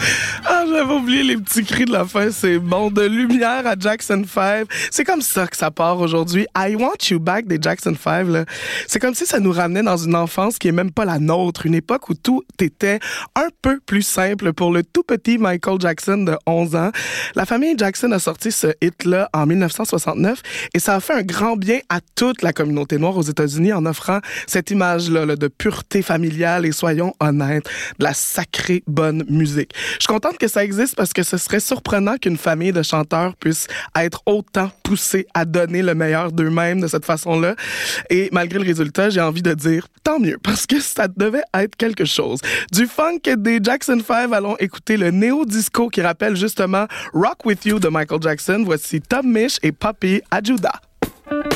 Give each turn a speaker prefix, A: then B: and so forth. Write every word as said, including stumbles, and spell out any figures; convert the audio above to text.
A: Ah, j'avais oublié les petits cris de la fin, c'est bon. De Lumière à Jackson five. C'est comme ça que ça part aujourd'hui. I Want You Back des Jackson five, là. C'est comme si ça nous ramenait dans une enfance qui est même pas la nôtre. Une époque où tout était un peu plus simple pour le tout petit Michael Jackson de onze ans. La famille Jackson a sorti ce hit-là en dix-neuf cent soixante-neuf et ça a fait un grand bien à toute la communauté noire aux États-Unis en offrant cette image-là là, de pureté familiale et, soyons honnêtes, de la sacrée bonne musique. Je suis contente que ça existe parce que ce serait surprenant qu'une famille de chanteurs puisse être autant poussée à donner le meilleur d'eux-mêmes de cette façon-là. Et malgré le résultat, j'ai envie de dire tant mieux parce que ça devait être quelque chose. Du funk des Jackson five, allons écouter le néo-disco qui rappelle justement Rock With You de Michael Jackson. Voici Tom Misch et Papi Ajuda.